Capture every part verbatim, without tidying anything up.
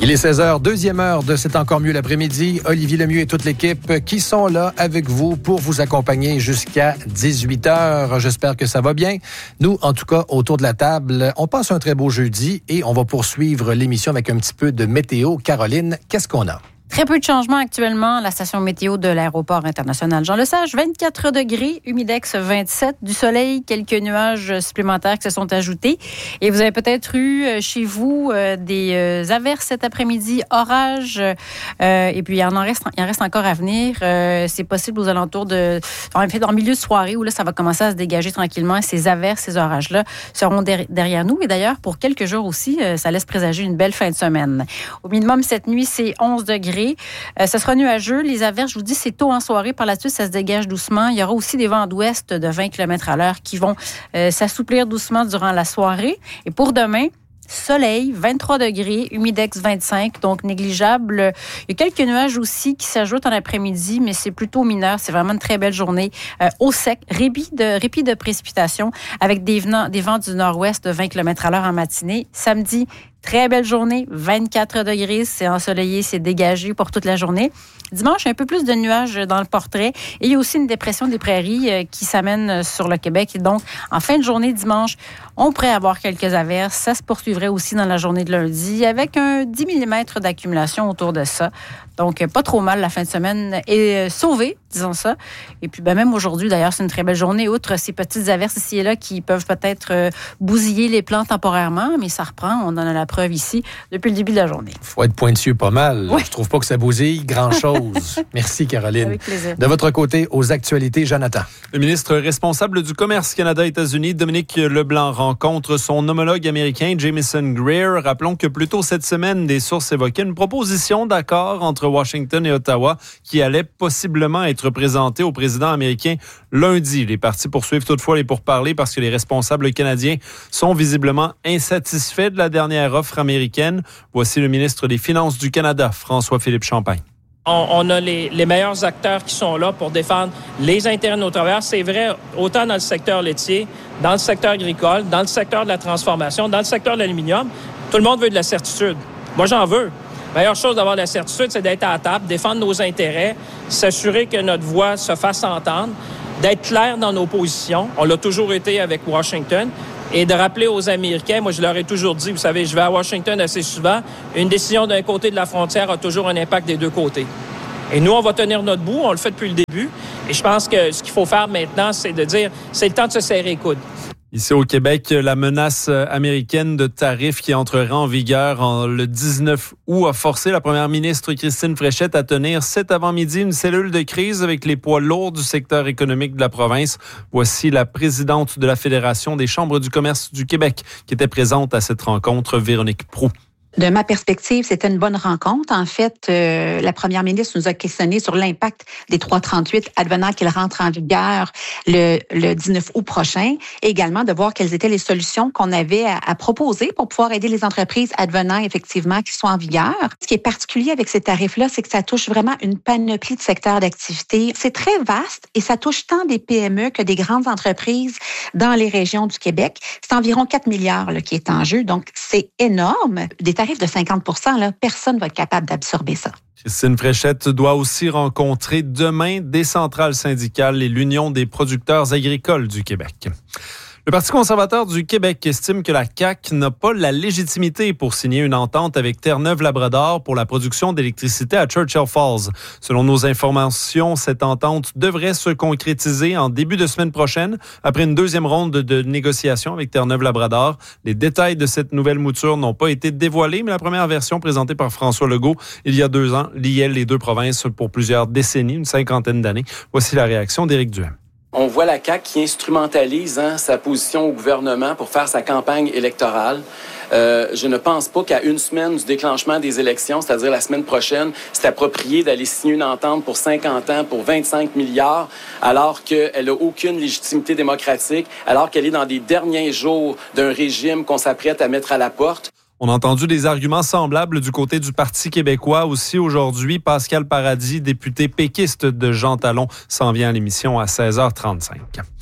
Il est seize heures, deuxième heure de C'est encore mieux l'après-midi. Olivier Lemieux et toute l'équipe qui sont là avec vous pour vous accompagner jusqu'à dix-huit heures. J'espère que ça va bien. Nous, en tout cas, autour de la table, on passe un très beau jeudi et on va poursuivre l'émission avec un petit peu de météo. Caroline, qu'est-ce qu'on a? Très peu de changements actuellement. La station météo de l'aéroport international Jean-Lesage, vingt-quatre degrés, humidex vingt-sept, du soleil, quelques nuages supplémentaires qui se sont ajoutés. Et vous avez peut-être eu chez vous euh, des euh, averses cet après-midi, orages, euh, et puis il en, reste, il en reste encore à venir. Euh, c'est possible aux alentours de... En fait, en milieu de soirée où là, ça va commencer à se dégager tranquillement. Ces averses, ces orages-là seront der- derrière nous. Et d'ailleurs, pour quelques jours aussi, euh, ça laisse présager une belle fin de semaine. Au minimum, cette nuit, c'est onze degrés. Euh, ce sera nuageux. Les averses, je vous dis, c'est tôt en soirée. Par la suite, ça se dégage doucement. Il y aura aussi des vents d'ouest de vingt kilomètres à l'heure qui vont euh, s'assouplir doucement durant la soirée. Et pour demain, soleil, vingt-trois degrés, humidex vingt-cinq, donc négligeable. Il y a quelques nuages aussi qui s'ajoutent en après-midi, mais c'est plutôt mineur. C'est vraiment une très belle journée euh, au sec. Répit de, répit de précipitations avec des, venants, des vents du nord-ouest de vingt kilomètres à l'heure en matinée. Samedi, très belle journée, vingt-quatre degrés, c'est ensoleillé, c'est dégagé pour toute la journée. Dimanche, un peu plus de nuages dans le portrait. Et il y a aussi une dépression des prairies euh, qui s'amène sur le Québec. Et donc, en fin de journée, dimanche, on pourrait avoir quelques averses. Ça se poursuivrait aussi dans la journée de lundi avec un dix millimètres d'accumulation autour de ça. Donc, pas trop mal la fin de semaine est sauvée, disons ça. Et puis, ben, même aujourd'hui, d'ailleurs, c'est une très belle journée. Outre ces petites averses ici et là qui peuvent peut-être euh, bousiller les plants temporairement, mais ça reprend. On en a la preuve ici depuis le début de la journée. Il faut être pointilleux pas mal. Oui. Je trouve pas que ça bousille grand-chose. Merci, Caroline. Avec plaisir. De votre côté, aux actualités, Jonathan. Le ministre responsable du commerce Canada-États-Unis, Dominique Leblanc, rencontre son homologue américain, Jamieson Greer. Rappelons que plus tôt cette semaine, des sources évoquaient une proposition d'accord entre Washington et Ottawa qui allait possiblement être présentée au président américain lundi. Les partis poursuivent toutefois les pourparlers parce que les responsables canadiens sont visiblement insatisfaits de la dernière offre américaine. Voici le ministre des Finances du Canada, François-Philippe Champagne. On, on a les, les meilleurs acteurs qui sont là pour défendre les intérêts de nos travailleurs. C'est vrai autant dans le secteur laitier, dans le secteur agricole, dans le secteur de la transformation, dans le secteur de l'aluminium. Tout le monde veut de la certitude. Moi, j'en veux. La meilleure chose d'avoir de la certitude, c'est d'être à la table, défendre nos intérêts, s'assurer que notre voix se fasse entendre, d'être clair dans nos positions. On l'a toujours été avec Washington. Et de rappeler aux Américains, moi je leur ai toujours dit, vous savez, je vais à Washington assez souvent, une décision d'un côté de la frontière a toujours un impact des deux côtés. Et nous, on va tenir notre bout, on le fait depuis le début. Et je pense que ce qu'il faut faire maintenant, c'est de dire, c'est le temps de se serrer les coudes. Ici au Québec, la menace américaine de tarifs qui entrera en vigueur en le dix-neuf août a forcé la première ministre Christine Fréchette à tenir cet avant-midi une cellule de crise avec les poids lourds du secteur économique de la province. Voici la présidente de la Fédération des chambres du commerce du Québec qui était présente à cette rencontre, Véronique Proulx. De ma perspective, c'était une bonne rencontre. En fait, euh, la première ministre nous a questionné sur l'impact des trois trente-huit advenant qu'il rentre en vigueur le, le dix-neuf août prochain et également de voir quelles étaient les solutions qu'on avait à, à proposer pour pouvoir aider les entreprises advenant effectivement qui sont en vigueur. Ce qui est particulier avec ces tarifs-là, c'est que ça touche vraiment une panoplie de secteurs d'activité. C'est très vaste et ça touche tant des P M E que des grandes entreprises dans les régions du Québec. C'est environ quatre milliards là, qui est en jeu, donc c'est énorme. Des tarifs de cinquante pour cent, là, personne ne va être capable d'absorber ça. Christine Fréchette doit aussi rencontrer demain des centrales syndicales et l'Union des producteurs agricoles du Québec. Le Parti conservateur du Québec estime que la C A Q n'a pas la légitimité pour signer une entente avec Terre-Neuve-Labrador pour la production d'électricité à Churchill Falls. Selon nos informations, cette entente devrait se concrétiser en début de semaine prochaine, après une deuxième ronde de négociations avec Terre-Neuve-Labrador. Les détails de cette nouvelle mouture n'ont pas été dévoilés, mais la première version présentée par François Legault il y a deux ans liait les deux provinces pour plusieurs décennies, une cinquantaine d'années. Voici la réaction d'Éric Duhem. On voit la C A Q qui instrumentalise hein, sa position au gouvernement pour faire sa campagne électorale. Euh, je ne pense pas qu'à une semaine du déclenchement des élections, c'est-à-dire la semaine prochaine, c'est approprié d'aller signer une entente pour cinquante ans, pour vingt-cinq milliards, alors qu'elle n'a aucune légitimité démocratique, alors qu'elle est dans des derniers jours d'un régime qu'on s'apprête à mettre à la porte. On a entendu des arguments semblables du côté du Parti québécois aussi aujourd'hui. Pascal Paradis, député péquiste de Jean Talon, s'en vient à l'émission à seize heures trente-cinq.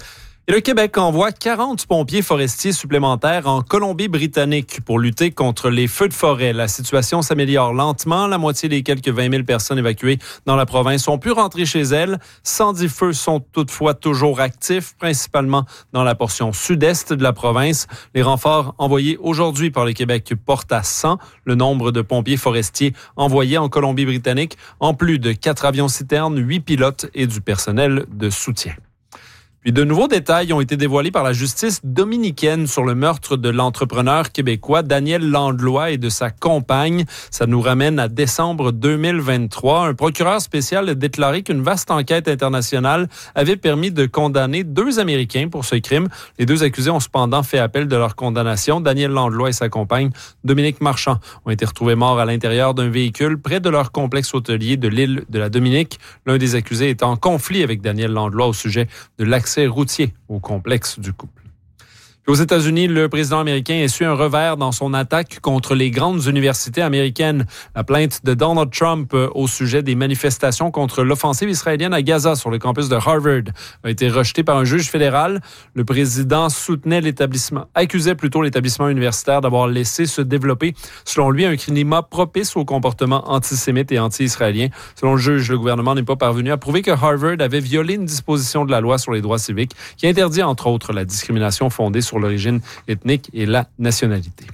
Et le Québec envoie quarante pompiers forestiers supplémentaires en Colombie-Britannique pour lutter contre les feux de forêt. La situation s'améliore lentement. La moitié des quelques vingt mille personnes évacuées dans la province ont pu rentrer chez elles. cent dix feux sont toutefois toujours actifs, principalement dans la portion sud-est de la province. Les renforts envoyés aujourd'hui par le Québec portent à cent le nombre de pompiers forestiers envoyés en Colombie-Britannique, en plus de quatre avions-citernes, huit pilotes et du personnel de soutien. Puis de nouveaux détails ont été dévoilés par la justice dominicaine sur le meurtre de l'entrepreneur québécois Daniel Landlois et de sa compagne. Ça nous ramène à décembre deux mille vingt-trois. Un procureur spécial a déclaré qu'une vaste enquête internationale avait permis de condamner deux Américains pour ce crime. Les deux accusés ont cependant fait appel de leur condamnation. Daniel Landlois et sa compagne, Dominique Marchand, ont été retrouvés morts à l'intérieur d'un véhicule près de leur complexe hôtelier de l'île de la Dominique. L'un des accusés est en conflit avec Daniel Landlois au sujet de l'accès routier au complexe du couple. Puis aux États-Unis, le président américain essuie un revers dans son attaque contre les grandes universités américaines. La plainte de Donald Trump au sujet des manifestations contre l'offensive israélienne à Gaza sur le campus de Harvard a été rejetée par un juge fédéral. Le président soutenait l'établissement, accusait plutôt l'établissement universitaire d'avoir laissé se développer, selon lui, un climat propice au comportement antisémite et anti-israélien. Selon le juge, le gouvernement n'est pas parvenu à prouver que Harvard avait violé une disposition de la loi sur les droits civiques qui interdit, entre autres, la discrimination fondée sur sur l'origine ethnique et la nationalité.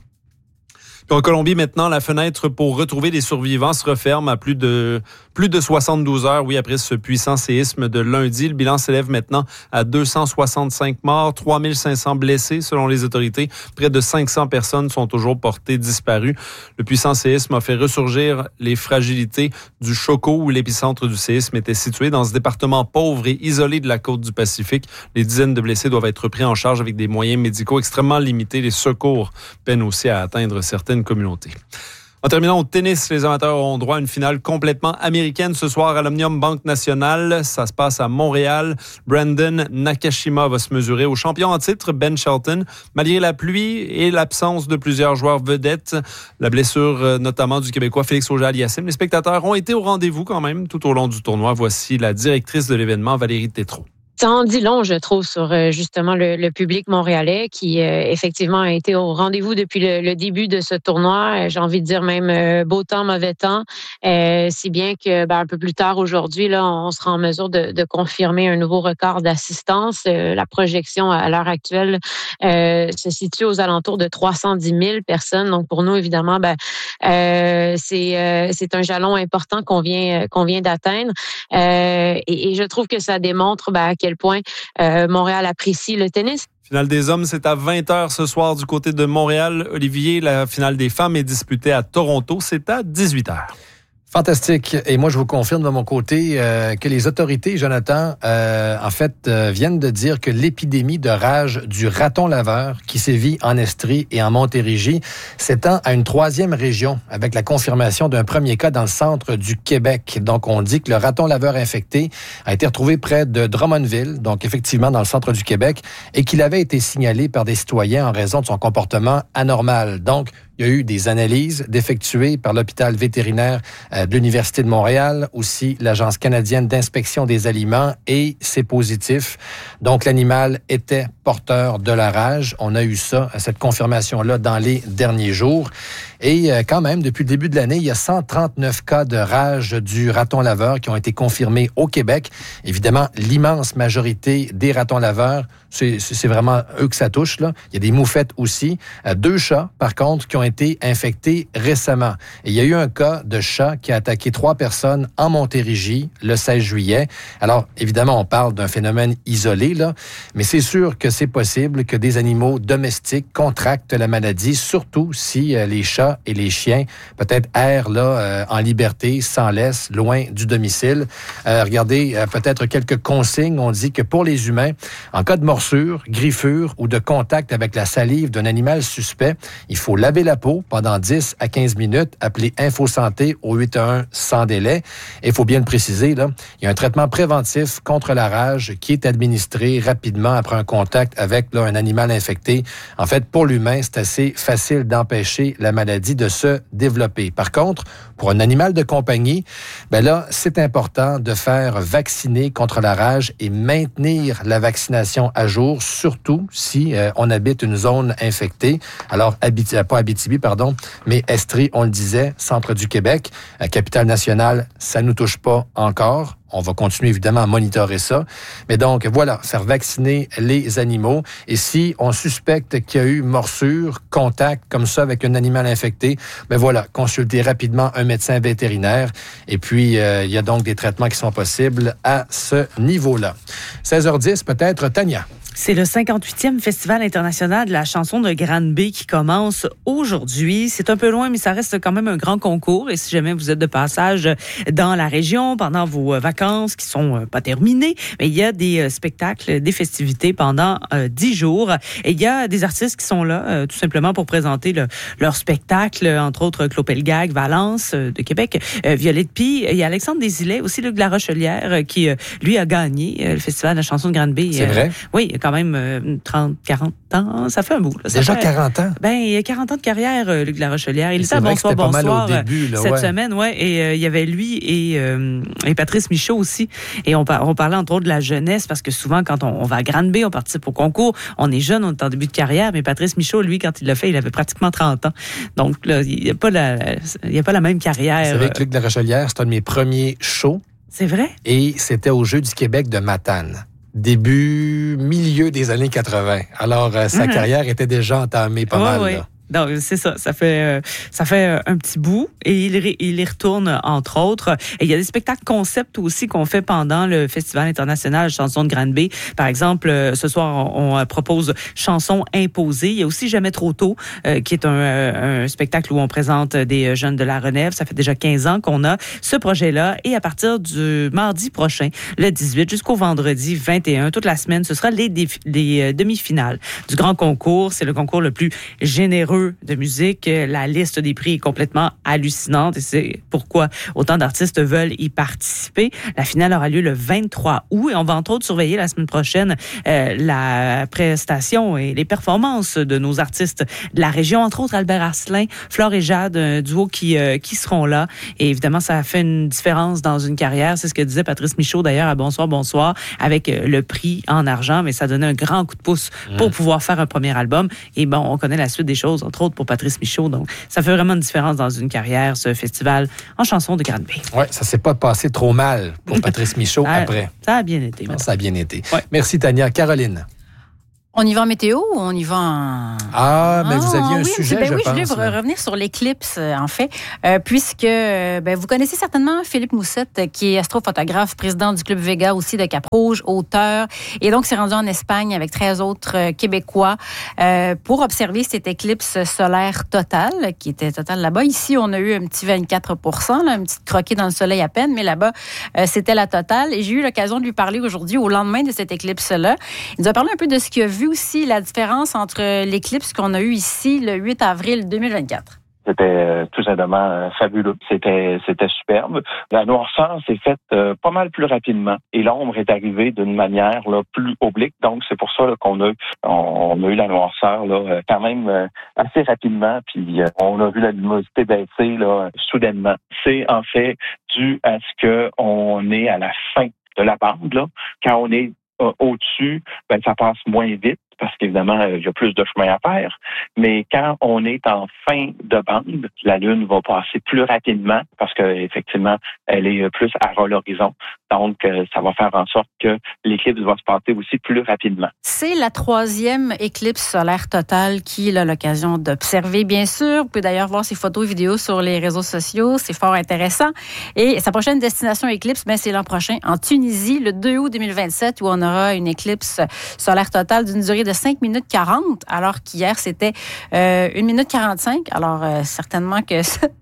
Puis en Colombie, maintenant, la fenêtre pour retrouver des survivants se referme à plus de, plus de soixante-douze heures, oui, après ce puissant séisme de lundi. Le bilan s'élève maintenant à deux cent soixante-cinq morts, trois mille cinq cents blessés selon les autorités. Près de cinq cents personnes sont toujours portées disparues. Le puissant séisme a fait ressurgir les fragilités du Chocó, où l'épicentre du séisme était situé dans ce département pauvre et isolé de la côte du Pacifique. Les dizaines de blessés doivent être pris en charge avec des moyens médicaux extrêmement limités. Les secours peinent aussi à atteindre certaines communauté. En terminant au tennis, les amateurs auront droit à une finale complètement américaine ce soir à l'Omnium Banque Nationale. Ça se passe à Montréal. Brandon Nakashima va se mesurer au champion en titre, Ben Shelton. Malgré la pluie et l'absence de plusieurs joueurs vedettes, la blessure notamment du Québécois Félix Auger-Aliassime, les spectateurs ont été au rendez-vous quand même tout au long du tournoi. Voici la directrice de l'événement, Valérie Tétrault. Ça en dit long, je trouve, sur justement le, le public montréalais qui euh, effectivement a été au rendez-vous depuis le, le début de ce tournoi. J'ai envie de dire même euh, beau temps, mauvais temps. Euh, si bien que ben, un peu plus tard aujourd'hui, là, on sera en mesure de, de confirmer un nouveau record d'assistance. Euh, la projection à l'heure actuelle euh, se situe aux alentours de trois cent dix mille personnes. Donc pour nous, évidemment, ben euh, c'est euh, c'est un jalon important qu'on vient qu'on vient d'atteindre. Euh, et, et je trouve que ça démontre ben, à quel point euh, Montréal apprécie le tennis. Finale des hommes, c'est à vingt heures ce soir du côté de Montréal. Olivier, la finale des femmes est disputée à Toronto. C'est à dix-huit heures. Fantastique. Et moi, je vous confirme de mon côté euh, que les autorités, Jonathan, euh, en fait, euh, viennent de dire que l'épidémie de rage du raton laveur qui sévit en Estrie et en Montérégie s'étend à une troisième région avec la confirmation d'un premier cas dans le centre du Québec. Donc, on dit que le raton laveur infecté a été retrouvé près de Drummondville, donc effectivement dans le centre du Québec, et qu'il avait été signalé par des citoyens en raison de son comportement anormal. Donc, il y a eu des analyses d'effectuées par l'hôpital vétérinaire de l'Université de Montréal, aussi l'Agence canadienne d'inspection des aliments, et c'est positif. Donc, l'animal était porteur de la rage. On a eu ça, cette confirmation-là, dans les derniers jours. Et quand même, depuis le début de l'année, il y a cent trente-neuf cas de rage du raton laveur qui ont été confirmés au Québec. Évidemment, l'immense majorité des ratons laveurs, c'est, c'est vraiment eux que ça touche, là. Il y a des moufettes aussi. Deux chats, par contre, qui ont été infectés récemment. Et il y a eu un cas de chat qui a attaqué trois personnes en Montérégie le seize juillet. Alors, évidemment, on parle d'un phénomène isolé, là, mais c'est sûr que c'est possible que des animaux domestiques contractent la maladie, surtout si euh, les chats et les chiens peut-être errent là, euh, en liberté, sans laisse, loin du domicile. Euh, regardez, euh, peut-être quelques consignes. On dit que pour les humains, en cas de morsure, griffure ou de contact avec la salive d'un animal suspect, il faut laver la peau pendant dix à quinze minutes, appeler Info Santé au huit un un sans délai. Et il faut bien le préciser, là, il y a un traitement préventif contre la rage qui est administré rapidement après un contact avec là, un animal infecté. En fait, pour l'humain, c'est assez facile d'empêcher la maladie. maladie de se développer. Par contre, pour un animal de compagnie, ben là, c'est important de faire vacciner contre la rage et maintenir la vaccination à jour, surtout si euh, on habite une zone infectée. Alors, Abiti- pas Abitibi, pardon, mais Estrie, on le disait, centre du Québec, euh, capitale nationale, ça nous touche pas encore. On va continuer évidemment à monitorer ça. Mais donc, voilà, faire vacciner les animaux. Et si on suspecte qu'il y a eu morsure, contact comme ça avec un animal infecté, ben voilà, consulter rapidement un médecin vétérinaire. Et puis, euh, il y a donc des traitements qui sont possibles à ce niveau-là. seize heures dix, peut-être, Tania. C'est le cinquante-huitième Festival international de la chanson de Granby qui commence aujourd'hui. C'est un peu loin, mais ça reste quand même un grand concours. Et si jamais vous êtes de passage dans la région pendant vos vacances qui sont pas terminées, mais il y a des spectacles, des festivités pendant dix jours. Et il y a des artistes qui sont là euh, tout simplement pour présenter le, leur spectacle, entre autres Claude Pelgag, Valence euh, de Québec, euh, Violette Pie. Il y a Alexandre Desilets, aussi Luc La Rochelière, euh, qui, euh, lui, a gagné euh, le Festival de la chanson de Granby. C'est euh, vrai? Oui, quand même euh, trente, quarante ans. Ça fait un bout. Là. Déjà fait, quarante ans? Ben, il y a quarante ans de carrière, euh, Luc La Rochelière. Il et était à Bonsoir, pas Bonsoir mal au début, là, cette ouais. semaine. Ouais, et euh, il y avait lui et, euh, et Patrice Michaud aussi. Et on, on parlait entre autres de la jeunesse parce que souvent, quand on, on va à Granby, on participe au concours, on est jeune, on est en début de carrière, mais Patrice Michaud, lui, quand il l'a fait, il avait pratiquement trente ans. Donc, là, il n'y a pas la, il y a pas la même carrière. C'est vrai que Luc La Rochelière, c'est un de mes premiers shows. C'est vrai? Et c'était au Jeux du Québec de Matane. Début, milieu des années quatre-vingts. Alors, euh, sa mm-hmm. carrière était déjà entamée pas ouais, mal. Ouais. Là. Donc, c'est ça. Ça fait, euh, ça fait un petit bout et il, il y retourne, entre autres. Et il y a des spectacles concept aussi qu'on fait pendant le Festival international de chansons de Granby. Par exemple, euh, ce soir, on, on propose Chansons imposées. Il y a aussi Jamais trop tôt, euh, qui est un, euh, un spectacle où on présente des jeunes de la relève. Ça fait déjà quinze ans qu'on a ce projet-là. Et à partir du mardi prochain, le dix-huit, jusqu'au vendredi vingt et un, toute la semaine, ce sera les, défi- les demi-finales du grand concours. C'est le concours le plus généreux de musique. La liste des prix est complètement hallucinante et c'est pourquoi autant d'artistes veulent y participer. La finale aura lieu le vingt-trois août et on va entre autres surveiller la semaine prochaine euh, la prestation et les performances de nos artistes de la région, entre autres Albert Asselin, Flore et Jade, un duo qui, euh, qui seront là. Et évidemment, ça a fait une différence dans une carrière. C'est ce que disait Patrice Michaud d'ailleurs à Bonsoir, Bonsoir, avec le prix en argent, mais ça donnait un grand coup de pouce pour mmh. pouvoir faire un premier album. Et bon, on connaît la suite des choses, entre autres pour Patrice Michaud. Donc, ça fait vraiment une différence dans une carrière, ce festival en chansons de Granby. Oui, ça s'est pas passé trop mal pour Patrice Michaud ça, après. Ça a bien été. Non, ça a bien été. Ouais. Merci, Tania. Caroline. On y va en météo ou on y va en... Ah, mais ah, vous aviez un oui, sujet, ben je oui, pense. Je voulais revenir sur l'éclipse, en fait, euh, puisque ben, vous connaissez certainement Philippe Moussette, qui est astrophotographe, président du Club Vega aussi de Cap-Rouge, auteur, et donc s'est rendu en Espagne avec treize autres euh, Québécois euh, pour observer cette éclipse solaire totale, qui était totale là-bas. Ici, on a eu un petit vingt-quatre pour cent, là, un petit croquet dans le soleil à peine, mais là-bas, euh, c'était la totale. Et j'ai eu l'occasion de lui parler aujourd'hui, au lendemain de cette éclipse-là. Il nous a parlé un peu de ce qu'il a vu aussi, la différence entre l'éclipse qu'on a eu ici le huit avril deux mille vingt-quatre. C'était euh, tout simplement euh, fabuleux. C'était c'était superbe. La noirceur s'est faite euh, pas mal plus rapidement et l'ombre est arrivée d'une manière là plus oblique. Donc c'est pour ça là, qu'on a on, on a eu la noirceur là euh, quand même euh, assez rapidement. Puis euh, on a vu la luminosité baisser là soudainement. C'est en fait dû à ce que on est à la fin de la bande là. Quand on est euh, au-dessus, ben ça passe moins vite. Parce qu'évidemment, il y a plus de chemin à faire. Mais quand on est en fin de bande, la Lune va passer plus rapidement parce qu'effectivement, elle est plus à l'horizon. Donc, ça va faire en sorte que l'éclipse va se passer aussi plus rapidement. C'est la troisième éclipse solaire totale qu'il a l'occasion d'observer, bien sûr. Vous pouvez d'ailleurs voir ses photos et vidéos sur les réseaux sociaux. C'est fort intéressant. Et sa prochaine destination éclipse, ben, c'est l'an prochain en Tunisie, le deux août deux mille vingt-sept, où on aura une éclipse solaire totale d'une durée de cinq minutes quarante, alors qu'hier, c'était euh, une minute quarante-cinq. Alors, euh, certainement que ça,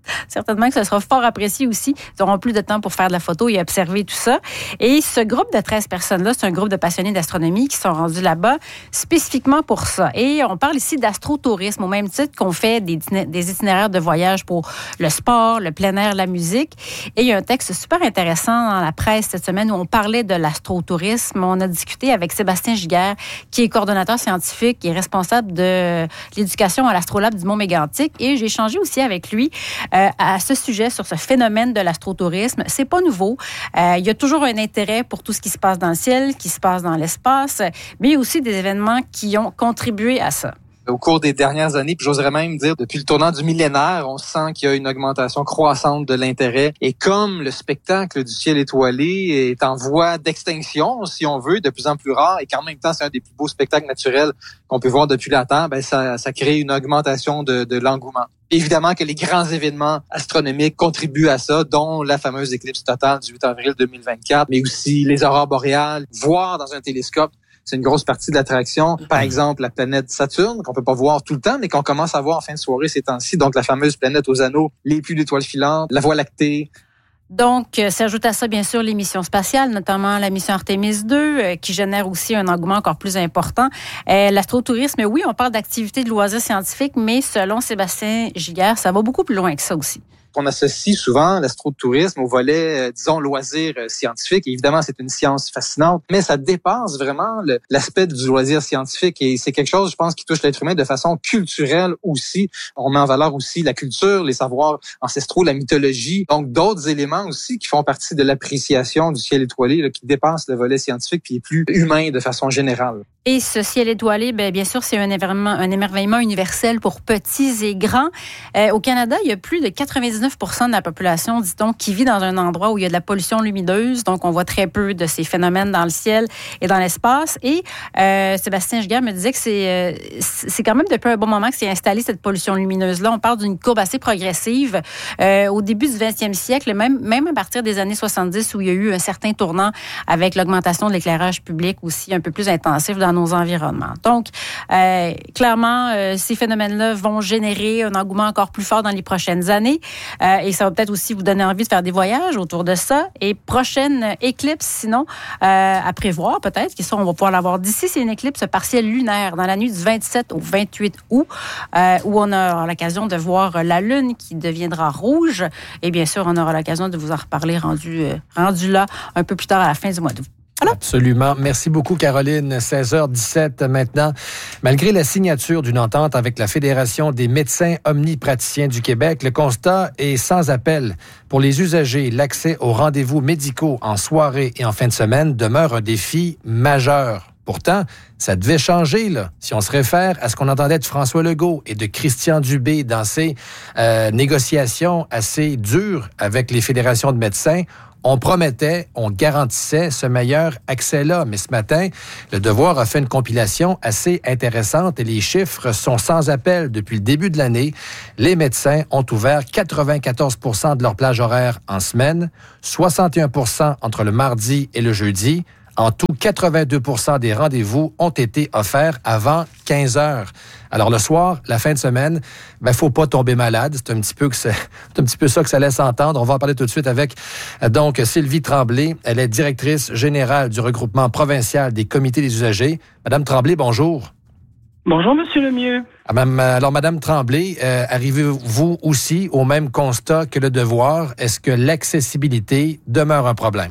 Certainement que ce sera fort apprécié aussi. Ils auront plus de temps pour faire de la photo et observer tout ça. Et ce groupe de treize personnes-là, c'est un groupe de passionnés d'astronomie qui sont rendus là-bas spécifiquement pour ça. Et on parle ici d'astrotourisme, au même titre qu'on fait des, des itinéraires de voyage pour le sport, le plein air, la musique. Et il y a un texte super intéressant dans la presse cette semaine où on parlait de l'astrotourisme. On a discuté avec Sébastien Giguère, qui est coordonnateur scientifique et responsable de l'éducation à l'Astrolabe du Mont-Mégantic. Et j'ai échangé aussi avec lui euh, à ce sujet, sur ce phénomène de l'astrotourisme. C'est pas nouveau. Euh, il y a toujours un intérêt pour tout ce qui se passe dans le ciel, qui se passe dans l'espace, mais aussi des événements qui ont contribué à ça. Au cours des dernières années, puis j'oserais même dire depuis le tournant du millénaire, on sent qu'il y a une augmentation croissante de l'intérêt. Et comme le spectacle du ciel étoilé est en voie d'extinction, si on veut, de plus en plus rare, et qu'en même temps c'est un des plus beaux spectacles naturels qu'on peut voir depuis la Terre, ben ça, ça crée une augmentation de, de l'engouement. Évidemment que les grands événements astronomiques contribuent à ça, dont la fameuse éclipse totale du huit avril deux mille vingt-quatre, mais aussi les aurores boréales, voir dans un télescope. C'est une grosse partie de l'attraction. Par exemple, la planète Saturne, qu'on peut pas voir tout le temps, mais qu'on commence à voir en fin de soirée ces temps-ci. Donc, la fameuse planète aux anneaux, les pluies d'étoiles filantes, la Voie lactée. Donc, euh, s'ajoute à ça, bien sûr, les missions spatiales, notamment la mission Artemis deux, euh, qui génère aussi un engouement encore plus important. Euh, l'astrotourisme, oui, on parle d'activités de loisirs scientifiques, mais selon Sébastien Giguère, ça va beaucoup plus loin que ça aussi. On associe souvent l'astrotourisme au volet, euh, disons, loisir euh, scientifique. Et évidemment, c'est une science fascinante, mais ça dépasse vraiment le, l'aspect du loisir scientifique. Et c'est quelque chose, je pense, qui touche l'être humain de façon culturelle aussi. On met en valeur aussi la culture, les savoirs ancestraux, la mythologie. Donc, d'autres éléments aussi qui font partie de l'appréciation du ciel étoilé, là, qui dépasse le volet scientifique puis est plus humain de façon générale. Et ce ciel étoilé, bien, bien sûr, c'est un émerveillement, un émerveillement universel pour petits et grands. Euh, au Canada, il y a plus de quatre-vingt-dix-neuf pour cent de la population, dit-on, qui vit dans un endroit où il y a de la pollution lumineuse. Donc, on voit très peu de ces phénomènes dans le ciel et dans l'espace. Et euh, Sébastien Giguère me disait que c'est, euh, c'est quand même depuis un bon moment que s'est installée cette pollution lumineuse-là. On parle d'une courbe assez progressive. Euh, au début du vingtième siècle, même, même à partir des années soixante-dix, où il y a eu un certain tournant avec l'augmentation de l'éclairage public aussi un peu plus intensif dans nos environnements. Donc, euh, clairement, euh, ces phénomènes-là vont générer un engouement encore plus fort dans les prochaines années. Euh, et ça va peut-être aussi vous donner envie de faire des voyages autour de ça. Et prochaine éclipse, sinon, euh, à prévoir peut-être, qui ça, on va pouvoir l'avoir d'ici, c'est une éclipse partielle lunaire dans la nuit du vingt-sept au vingt-huit août, euh, où on aura l'occasion de voir la Lune qui deviendra rouge. Et bien sûr, on aura l'occasion de vous en reparler rendu, euh, rendu là un peu plus tard à la fin du mois d'août. Voilà. Absolument. Merci beaucoup, Caroline. seize heures dix-sept maintenant. Malgré la signature d'une entente avec la Fédération des médecins omnipraticiens du Québec, le constat est sans appel. Pour les usagers, l'accès aux rendez-vous médicaux en soirée et en fin de semaine demeure un défi majeur. Pourtant, ça devait changer, là. Si on se réfère à ce qu'on entendait de François Legault et de Christian Dubé dans ces euh, négociations assez dures avec les fédérations de médecins, on promettait, on garantissait ce meilleur accès-là. Mais ce matin, le Devoir a fait une compilation assez intéressante et les chiffres sont sans appel. Depuis le début de l'année, les médecins ont ouvert quatre-vingt-quatorze pour cent de leur plage horaire en semaine, soixante et un pour cent entre le mardi et le jeudi. En tout, quatre-vingt-deux pour cent des rendez-vous ont été offerts avant quinze heures. Alors, le soir, la fin de semaine, ben, faut pas tomber malade. C'est un petit peu que c'est, c'est un petit peu ça que ça laisse entendre. On va en parler tout de suite avec, donc, Sylvie Tremblay. Elle est directrice générale du regroupement provincial des comités des usagers. Madame Tremblay, bonjour. Bonjour, Monsieur Lemieux. Alors, Madame Tremblay, euh, arrivez-vous aussi au même constat que le Devoir? Est-ce que l'accessibilité demeure un problème?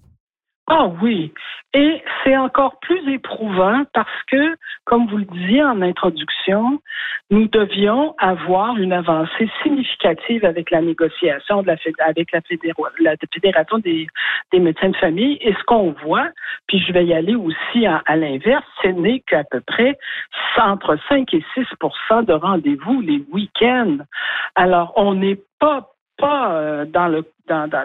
Ah oui, et c'est encore plus éprouvant parce que, comme vous le disiez en introduction, nous devions avoir une avancée significative avec la négociation de la, avec la, fédéra, la Fédération des, des médecins de famille. Et ce qu'on voit, puis je vais y aller aussi à, à l'inverse, ce n'est qu'à peu près entre cinq et six pour cent de rendez-vous les week-ends. Alors, on n'est pas pas euh, dans le dans, dans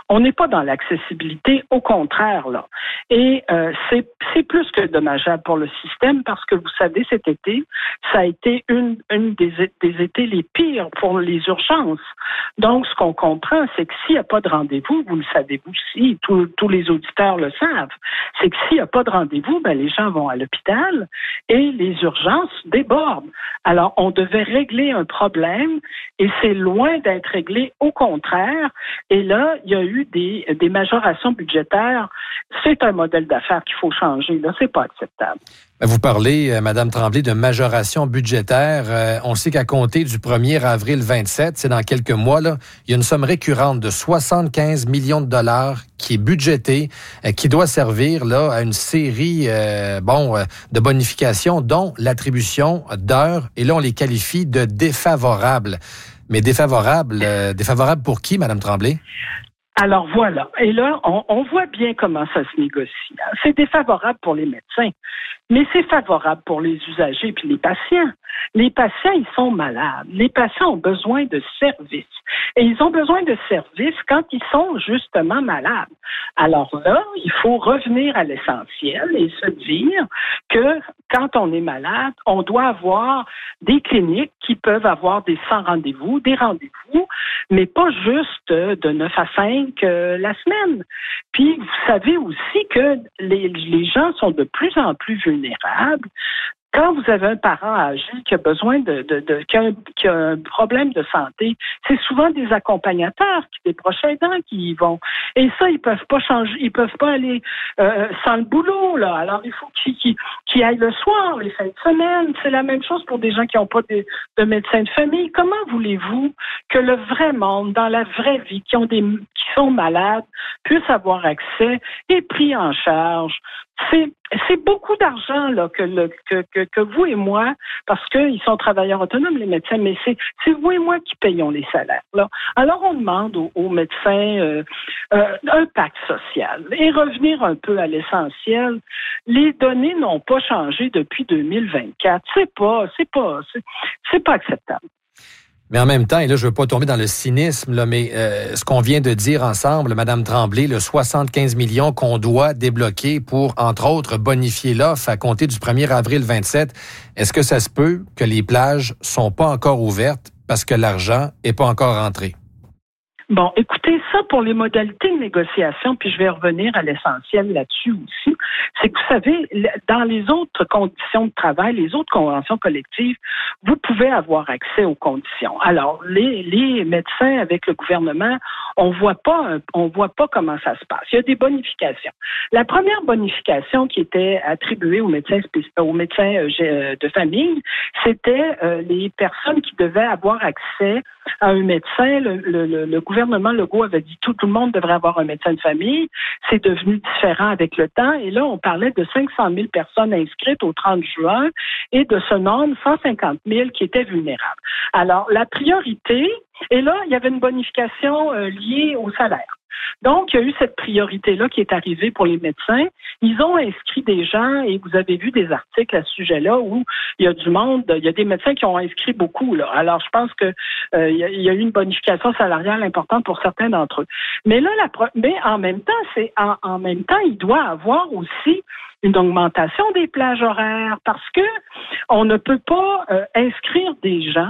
On n'est pas dans l'accessibilité, au contraire, là. Et euh, c'est, c'est plus que dommageable pour le système parce que, vous savez, cet été, ça a été une, une des, des étés les pires pour les urgences. Donc, ce qu'on comprend, c'est que s'il n'y a pas de rendez-vous, vous le savez vous aussi, tous, tous les auditeurs le savent, c'est que s'il n'y a pas de rendez-vous, ben, les gens vont à l'hôpital et les urgences débordent. Alors, on devait régler un problème et c'est loin d'être réglé, au contraire. Et là, il y a eu des, des majorations budgétaires. C'est un modèle d'affaires qu'il faut changer. Là, c'est pas acceptable. Vous parlez, euh, Mme Tremblay, de majoration budgétaire. Euh, on sait qu'à compter du premier avril vingt-sept, c'est dans quelques mois, là, il y a une somme récurrente de soixante-quinze millions de dollars qui est budgétée, euh, qui doit servir là à une série euh, bon, euh, de bonifications, dont l'attribution d'heures. Et là, on les qualifie de défavorables. Mais défavorables, euh, défavorables pour qui, Mme Tremblay? Alors voilà. Et là, on, on voit bien comment ça se négocie. C'est défavorable pour les médecins, mais c'est favorable pour les usagers puis les patients. Les patients, ils sont malades. Les patients ont besoin de services. Et ils ont besoin de services quand ils sont justement malades. Alors là, il faut revenir à l'essentiel et se dire que quand on est malade, on doit avoir des cliniques qui peuvent avoir des sans rendez-vous, des rendez-vous, mais pas juste de neuf à cinq euh, la semaine. Puis, vous savez aussi que les, les gens sont de plus en plus vulnérables. Quand vous avez un parent âgé qui a besoin de, de, de qui, a, qui a un problème de santé, c'est souvent des accompagnateurs, des proches aidants qui y vont. Et ça, ils peuvent pas changer, ils peuvent pas aller euh, sans le boulot, là. Alors, il faut qu'ils, qu'ils, qu'ils aillent le soir, les fins de semaine. C'est la même chose pour des gens qui n'ont pas de, de médecin de famille. Comment voulez-vous que le vrai monde, dans la vraie vie, qui ont des, qui sont malades, puissent avoir accès et pris en charge? C'est, c'est beaucoup d'argent là que, le, que, que, que vous et moi, parce qu'ils sont travailleurs autonomes, les médecins, mais c'est, c'est vous et moi qui payons les salaires. Là. Alors, on demande aux, aux médecins euh, euh, un pacte social et revenir un peu à l'essentiel. Les données n'ont pas changé depuis deux mille vingt-quatre. C'est pas, c'est pas, c'est, c'est pas acceptable. Mais en même temps, et là, je veux pas tomber dans le cynisme, là, mais euh, ce qu'on vient de dire ensemble, Mme Tremblay, le soixante-quinze millions qu'on doit débloquer pour, entre autres, bonifier l'offre à compter du premier avril vingt-sept, est-ce que ça se peut que les plages sont pas encore ouvertes parce que l'argent est pas encore rentré? Bon, écoutez, ça pour les modalités de négociation, puis je vais revenir à l'essentiel là-dessus aussi, c'est que vous savez, dans les autres conditions de travail, les autres conventions collectives, vous pouvez avoir accès aux conditions. Alors, les, les médecins avec le gouvernement, on voit pas, on voit pas comment ça se passe. Il y a des bonifications. La première bonification qui était attribuée aux médecins, aux médecins de famille, c'était euh, les personnes qui devaient avoir accès à un médecin. Le, le, le, le gouvernement Legault avait dit tout, tout le monde devrait avoir un médecin de famille. C'est devenu différent avec le temps. Et là, on parlait de cinq cent mille personnes inscrites au trente juin et de ce nombre, cent cinquante mille qui étaient vulnérables. Alors, la priorité, et là, il y avait une bonification euh, liée au salaire. Donc, il y a eu cette priorité-là qui est arrivée pour les médecins. Ils ont inscrit des gens, et vous avez vu des articles à ce sujet-là où il y a du monde, il y a des médecins qui ont inscrit beaucoup, là. Alors, je pense que euh, il, y a, il y a eu une bonification salariale importante pour certains d'entre eux. Mais là, la pro- mais en même temps, c'est en, en même temps, il doit avoir aussi une augmentation des plages horaires parce que on ne peut pas euh, inscrire des gens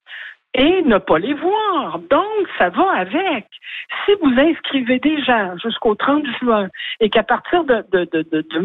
et ne pas les voir. Donc, ça va avec. Si vous inscrivez des gens jusqu'au trente juin et qu'à partir de, de, de, de, de